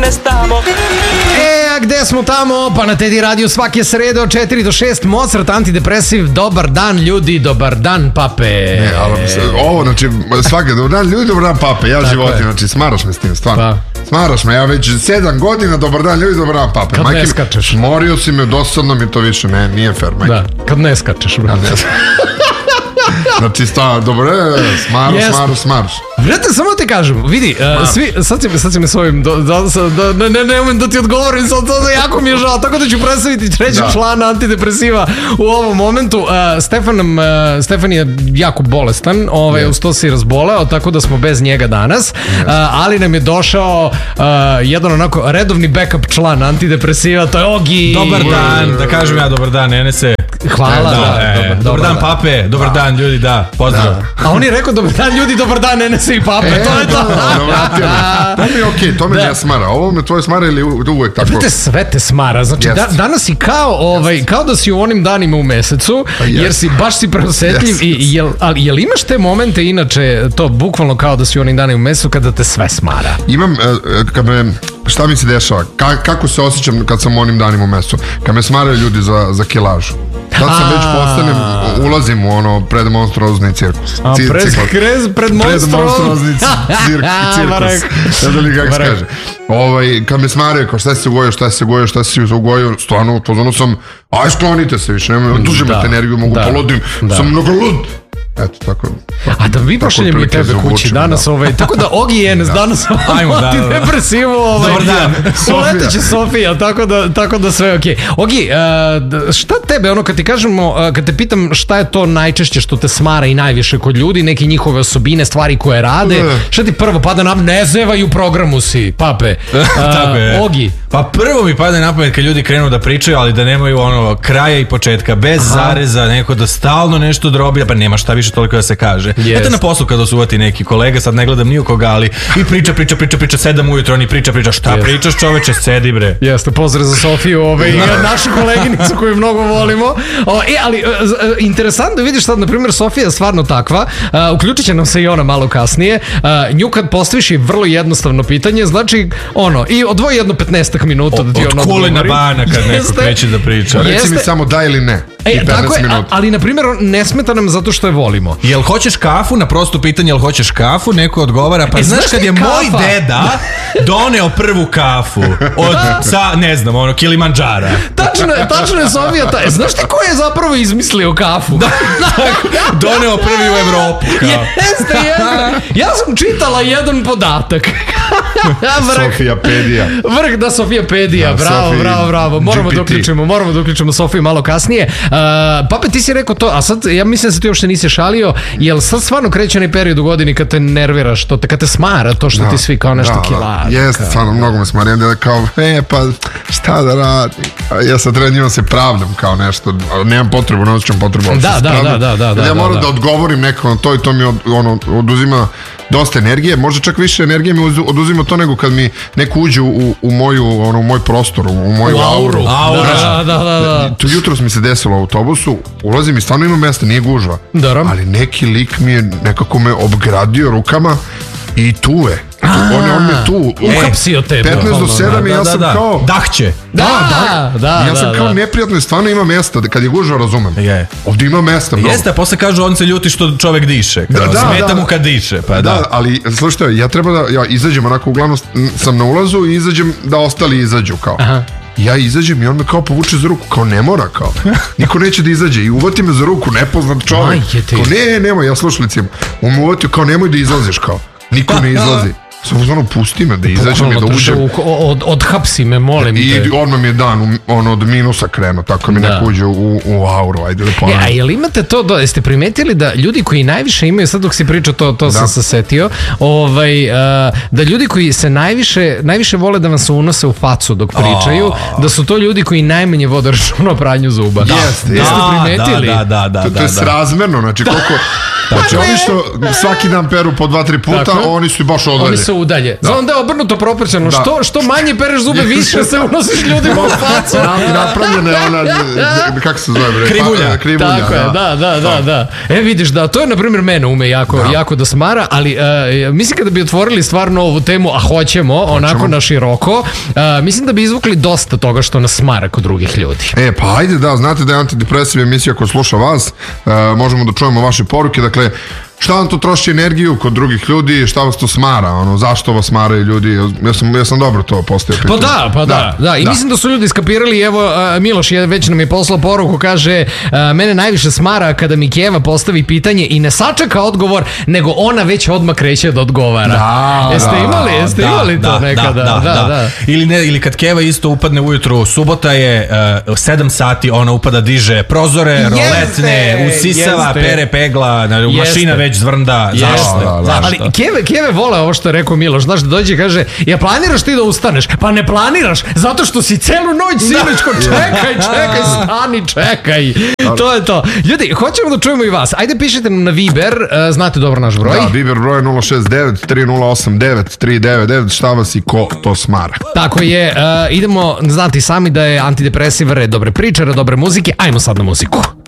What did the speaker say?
ne stamo. A gde smo tamo? Pa na Teddy Radio svake srede od 4 do 6. Mozart, antidepresiv. Dobar dan ljudi, dobar dan pape. Ne, ali ovo, znači, svake, dobar dan ljudi, dobar dan pape. Ja životin, znači, smaraš me s tim, stvarno. Smaraš me, ja već 7 godina, dobar dan ljudi, dobar dan pape. Kad ne skačeš. Morio si me, dosadno mi to više, ne, nije fair, majke. Da, kad ne skačeš, brate. Znači, smaraš. Vrate, samo ti kažem, vidi, svi, sad si me s ovim, ne umem da ti odgovorim, sad jako mi je žao, tako da ću predstaviti trećeg člana antidepresiva u ovom momentu. Stefan je jako bolestan, uz to se i razboleo, tako da smo bez njega danas, ali nam je došao jedan onako redovni backup član antidepresiva, to je Ogi. Dobar dan, da kažem ja dobar dan, Enese. Hvala, dobar dan pape, dobar dan ljudi, da, pozdrav. A on je rekao dobar dan ljudi, dobar dan Enese i pape, to je to. To mi je okej, to me ne smara. Ovo me tvoje smara ili uvek tako? Vidite, sve te smara, znači danas si kao da si u onim danima u mesecu, jer baš si preosetljiv. Jel imaš te momente, inače, to bukvalno kao da si u onim danima u mesecu kada te sve smara? Imam, šta mi se dešava, kako se osjećam kad sam u onim danima u mesecu, kad me smaraju ljudi za kilažu. Tad sam već postanem, ulazim u ono predmonstruozni cirkus. Predmonstruozni cirkus. Ne da li kako se kaže. Kad me smaraju, kao šta si se ugojio, stvarno, pozorno sam, aj sklonite se više, nemoj, oduzimate energiju, mogu poludim, sam mnogo lud. Eto, tako. A da vi pošaljem mi tebe kući danas, tako da Ogi i Enes danas antidepresivu, dobar dan. Uletit će Sofija, tako da sve je okej. Ogi, šta tebe, ono kad ti kažemo, kad te pitam šta je to najčešće što te smara i najviše kod ljudi, neke njihove osobine, stvari koje rade, šta ti prvo pada na ne zevaju programu si, pape. Ogi. Pa prvo mi pada na pamet kad ljudi krenu da pričaju, ali da nemaju ono kraja i početka, bez zareza, neko da stalno nešto drobi, pa nema šta više toliko da se kaže. Eto na poslu kada se uvati neki kolega, sad ne gledam ni u koga, ali i priča, 7 ujutro, oni priča, šta pričaš čoveče, sedi bre. Jeste, pozdrav za Sofiju, našu koleginicu koju mnogo volimo. Ali interesantno, vidiš sad, na primjer, Sofija je stvarno takva, uključit će nam se i ona malo kasnije, nju kad postaviš je vrlo jednostavno pitanje, znači, i odvoji jedno 15 minuta da ti od kulena bana kad neko kreće da priča. Reci mi samo da ili ne. Tako je, ali na primjer ne smeta nam zato što je volimo. Jel hoćeš kafu? Na prosto pitanje, jel hoćeš kafu? Neko odgovara, pa znaš kad je moj deda doneo prvu kafu od, ne znam, Kilimandžara. Tačno je Sofija, znaš ti ko je zapravo izmislio kafu? Doneo prvi u Evropu. Jeste. Ja sam čitala jedan podatak. Sofijapedija. Sofijapedija, bravo. Moramo da uključimo Sofiju malo kasnije. Pape, ti si rekao to, a sad ja mislim da se ti uopšte nisi šalio, jel sad stvarno kreće onaj period u godini kad te nerviraš, kad te smara to što ti svi kao nešto kilaži? Jeste, stvarno, mnogo me smara. Onda kao, pa šta da radim? Ja sad treba njima se pravdam kao nešto, nemam potrebu, ne osjećam potrebu. Da. Ja moram da odgovorim neko na to i to mi oduzima dosta energije, možda čak više energije mi oduzima to nego kad mi neko uđe u moj prostor, u moju auru. Tu jutros mi se desilo u autobusu, ulazim i stvarno ima mesta, nije gužva, ali neki lik mi je nekako me obgradio rukama i tu je. On je tu. Uhapsio tebe. 15 do 7 i ja sam kao... Dahće. Ja sam kao neprijatno, stvarno ima mesta, kad je gužva razumem. Ovdje ima mesta. Jeste, a posle kažu on se ljuti što čovek diše. Smeta mu kad diše. Da, ali slušajte, ja treba da izađem onako, uglavnom sam na ulazu i izađem da ostali izađu kao. Ja izađem i on me kao povuče za ruku, kao ne mora, kao niko neće da izađe i uvati me za ruku, nepoznat čovjek, kao nemoj, ja slušalicim, on me uvatio kao nemoj da izlaziš, kao niko ne izlazi. Samo zvano pusti me da izađem i da uđem. Odhapsi me, molim te. I odmah mi je dan od minusa krenuo, tako mi neko uđe u auru, ajde da ponavim. A jel imate to, jeste primetili da ljudi koji najviše imaju, sad dok si pričao to sam se setio, da ljudi koji se najviše vole da vam se unose u facu dok pričaju, da su to ljudi koji najmanje vode računa o pranju zuba. Jeste. Jeste primetili? Da. To je srazmerno, znači koliko... Znači, oni što svaki dan peru po 2-3 puta, oni su baš odvalje. se udalje. Znam da je obrnuto proporcionalno. Što manje pereš zube, više se unosiš ljudima u facu. Napravljena je ona, kako se zove? Krivulja. Tako je, da. Vidiš, da, to je, na primjer, mene ume jako da smara, ali mislim kada bi otvorili stvarno ovu temu, a hoćemo, onako na široko, mislim da bi izvukli dosta toga što nas smara kod drugih ljudi. Pa ajde, znate da je antidepresiv emisija koja sluša vas, možemo da čujemo vaše poruke, dakle, šta vam to troši energiju kod drugih ljudi, šta vas to smara, zašto vas smaraju ljudi, ja sam dobro to postavio pitanje. Pa da. I mislim da su ljudi skapirali, evo, Miloš već nam je poslao poruku, kaže, mene najviše smara kada mi Keva postavi pitanje i ne sačeka odgovor, nego ona već odmah kreće da odgovara. Jeste imali to nekada? Da. Ili kad Keva isto upadne ujutru, subota je 7 sati, ona upada, diže prozore, roletne, usisava, pere pegla, mašina već zvrnda. Zašto? Ali Keve vole ovo što je rekao Miloš, znaš, da dođe i kaže, ja planiraš ti da ustaneš? Pa ne planiraš, zato što si celu noć sinoćko, čekaj, stani, čekaj. To je to. Ljudi, hoćemo da čujemo i vas. Ajde, pišite nam na Viber, znate dobro naš broj. Da, Viber broj je 069-3089-399, šta vas i ko to smara. Tako je, idemo, znati sami da je antidepresiv red dobre priče, red dobre muzike, ajmo sad na muziku.